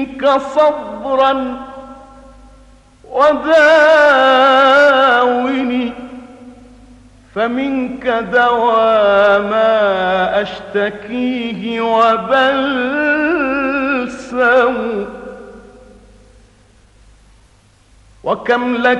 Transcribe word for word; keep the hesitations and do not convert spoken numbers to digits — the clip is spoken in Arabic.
صبرا وداوني، فمنك دوا ما أشتكيه وبلسم، وكم لك